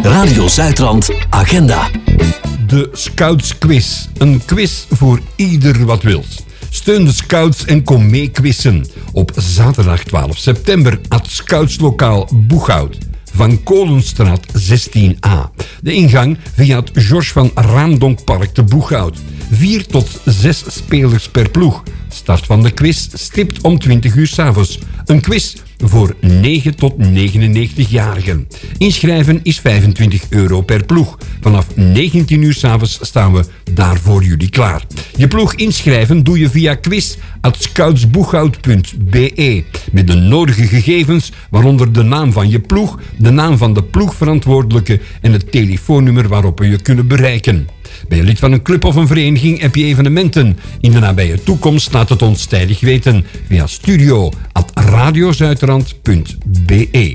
Radio Zuidrand Agenda. De Scouts Quiz. Een quiz voor ieder wat wils. Steun de Scouts en kom mee quizzen. Op zaterdag 12 september at Scoutslokaal Boeghout. Van Kolenstraat 16a. De ingang via het George van Raamdonkpark te Boeghout. 4 tot 6 spelers per ploeg. Start van de quiz stipt om 20 uur 's avonds. Een quiz voor 9 tot 99-jarigen. Inschrijven is €25 per ploeg. Vanaf 19 uur 's avonds staan we daar voor jullie klaar. Je ploeg inschrijven doe je via quiz@scoutsboeghout.be met de nodige gegevens, waaronder de naam van je ploeg, de naam van de ploegverantwoordelijke en het telefoonnummer waarop we je kunnen bereiken. Ben je lid van een club of een vereniging, heb je evenementen in de nabije toekomst, laat het ons tijdig weten via studio@radiozuidrand.be.